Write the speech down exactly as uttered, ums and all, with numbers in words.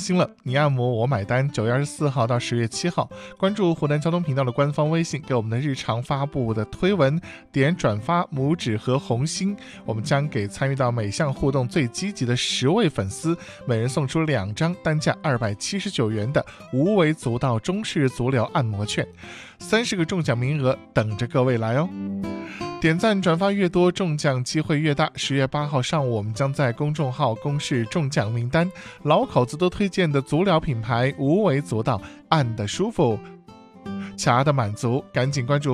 心了，你按摩我买单。九月二十四号到十月七号，关注湖南交通频道的官方微信，给我们的日常发布的推文点转发、拇指和红心，我们将给参与到每项互动最积极的十位粉丝，每人送出两张单价二百七十九元的无为足道中式足疗按摩券，三十个中奖名额等着各位来哦。点赞转发越多，中奖机会越大。十月八号上午，我们将在公众号公示中奖名单，老口子都推荐的足疗品牌无为足道，按的舒服，掐的满足，赶紧关注